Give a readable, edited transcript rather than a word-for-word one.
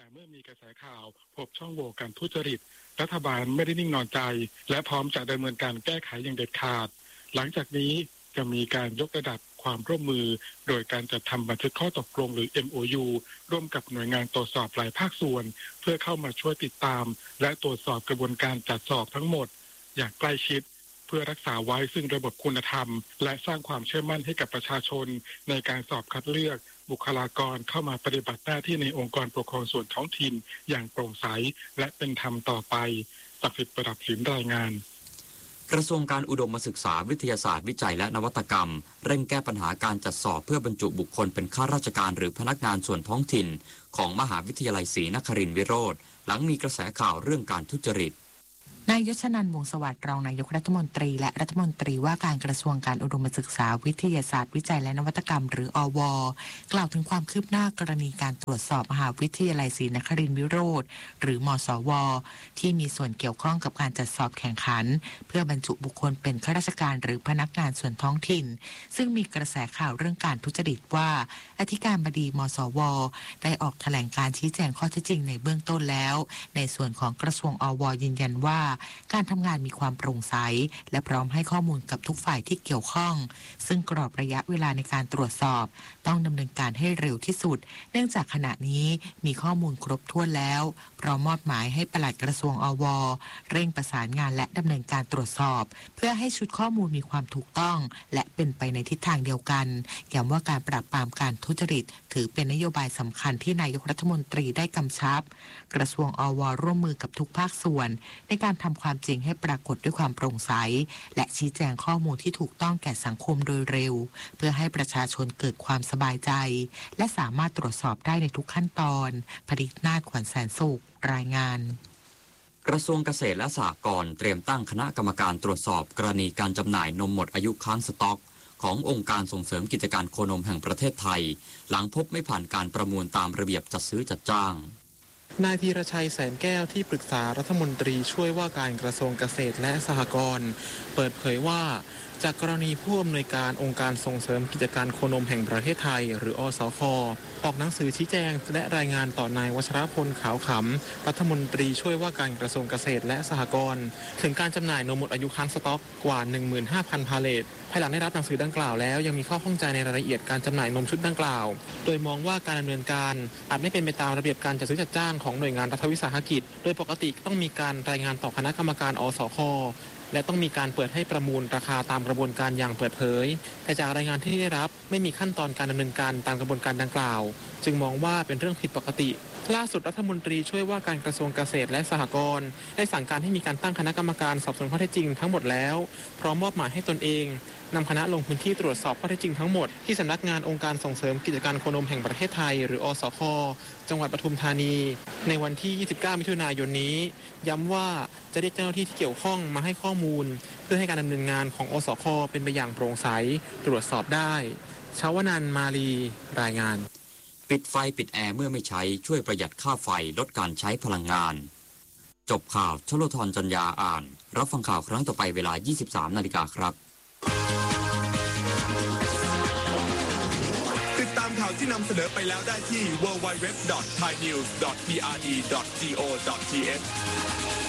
เมื่อมีกระแสข่าวพบช่องโหว่การทุจริตรัฐบาลไม่ได้นิ่งนอนใจและพร้อมจะดำเนินการแก้ไขอย่างเด็ดขาดหลังจากนี้จะมีการยกระดับความร่วมมือโดยการจัดทำบันทึกข้อตกลงหรือ MOU ร่วมกับหน่วยงานตรวจสอบหลายภาคส่วนเพื่อเข้ามาช่วยติดตามและตรวจสอบกระบวนการจัดสอบทั้งหมดอย่างใกล้ชิดเพื่อรักษาไว้ซึ่งระบบคุณธรรมและสร้างความเชื่อมั่นให้กับประชาชนในการสอบคัดเลือกบุคลากรเข้ามาปฏิบัติหน้าที่ในองค์กรปกครองส่วนท้องถิ่นอย่างโปร่งใสและเป็นธรรมต่อไปศักดิ์สิทธิ์ประดับศิลป์รายงานกระทรวงการอุดมศึกษาวิทยาศาสตร์วิจัยและนวัตกรรมเร่งแก้ปัญหาการจัดสอบเพื่อบรรจุบุคคลเป็นข้าราชการหรือพนักงานส่วนท้องถิ่นของมหาวิทยาลัยศรีนครินทร์วิโรธหลังมีกระแสข่าวเรื่องการทุจริตนายยศนันท์ วงศ์สวัสดิ์รองนายกรัฐมนตรีและรัฐมนตรีว่าการกระทรวงการอุดมศึกษาวิทยาศาสตร์วิจัยและนวัตกรรมหรืออว.กล่าวถึงความคืบหน้ากรณีการตรวจสอบมหาวิทยาลัยศรีนครินทร์วิโรธหรือมศว.ที่มีส่วนเกี่ยวข้องกับการจัดสอบแข่งขันเพื่อบรรจุบุคคลเป็นข้าราชการหรือพนักงานส่วนท้องถิ่นซึ่งมีกระแสข่าวเรื่องการทุจริตว่าอธิการบดีมศว.ได้ออกแถลงการชี้แจงข้อเท็จจริงในเบื้องต้นแล้วในส่วนของกระทรวงอว.ยืนยันว่าการทำงานมีความโปร่งใสและพร้อมให้ข้อมูลกับทุกฝ่ายที่เกี่ยวข้องซึ่งกรอบระยะเวลาในการตรวจสอบต้องดำเนินการให้เร็วที่สุดเนื่องจากขณะนี้มีข้อมูลครบถ้วนแล้วพร้อมมอบหมายให้ปลัดกระทรวงอว.เร่งประสานงานและดำเนินการตรวจสอบเพื่อให้ชุดข้อมูลมีความถูกต้องและเป็นไปในทิศทางเดียวกันย้ำว่าการปราบปรามการทุจริตถือเป็นนโยบายสำคัญที่นายกรัฐมนตรีได้กำชับกระทรวงอว.ร่วมมือกับทุกภาคส่วนในการทำความจริงให้ปรากฏด้วยความโปร่งใสและชี้แจงข้อมูลที่ถูกต้องแก่สังคมโดยเร็วเพื่อให้ประชาชนเกิดความสบายใจและสามารถตรวจสอบได้ในทุกขั้นตอนผลิตนาถ ขวัญแสนสุขรายงานกระทรวงเกษตรและสหกรณ์เตรียมตั้งคณะกรรมการตรวจสอบกรณีการจำหน่ายนมหมดอายุค้างสต็อกขององค์การส่งเสริมกิจการโคนมแห่งประเทศไทยหลังพบไม่ผ่านการประมูลตามระเบียบจัดซื้อจัดจ้างนายธีรชัยแสนแก้วที่ปรึกษารัฐมนตรีช่วยว่าการกระทรวงเกษตรและสหกรณ์เปิดเผยว่าจากกรณีผู้อำนวยการองค์การส่งเสริมกิจการโคนมแห่งประเทศไทยหรืออสค.ออกหนังสือชี้แจงและรายงานต่อนายวัชรพลขาวขำรัฐมนตรีช่วยว่าการกระทรวงเกษตรและสหกรณ์ถึงการจำหน่ายนมหมดอายุค้างสต็อกกว่า 15,000 พาเลทภายหลังได้รับหนังสือดังกล่าวแล้วยังมีข้อข้องใจในรายละเอียดการจำหน่ายนมชุดดังกล่าวโดยมองว่าการดำเนินการอาจไม่เป็นไปตามระเบียบการจัดซื้อจัดจ้างของหน่วยงานรัฐวิสาหกิจโดยปกติต้องมีการรายงานต่อคณะกรรมการอสค.และต้องมีการเปิดให้ประมูลราคาตามกระบวนการอย่างเปิดเผยแต่จากรายงานที่ได้รับไม่มีขั้นตอนการดำเนินการตามกระบวนการดังกล่าวจึงมองว่าเป็นเรื่องผิดปกติล่าสุดรัฐมนตรีช่วยว่าการกระทรวงเกษตรและสหกรณ์ได้สั่งการให้มีการตั้งคณะกรรมการสอบสวนข้อเท็จจริงทั้งหมดแล้วพร้อมมอบหมายให้ตนเองนำคณะลงพื้นที่ตรวจสอบข้อเท็จจริงทั้งหมดที่สำนักงานองค์การส่งเสริมกิจการโคนมแห่งประเทศไทยหรืออสค.จังหวัดปทุมธานีในวันที่ 29 มิถุนายนนี้ย้ำว่าจะเรียกเจ้าหน้าที่ที่เกี่ยวข้องมาให้ข้อมูลเพื่อให้การดำเนินงานของอสค.เป็นไปอย่างโปร่งใสตรวจสอบได้ชาวนันท์มาลีรายงานปิดไฟปิดแอร์เมื่อไม่ใช้ช่วยประหยัดค่าไฟลดการใช้พลังงานจบข่าวชโลธรจัญญาอ่านรับฟังข่าวครั้งต่อไปเวลา 23 นาฬิกาครับติดตามข่าวที่นำเสนอไปแล้วได้ที่ www.thainews.prd.go.th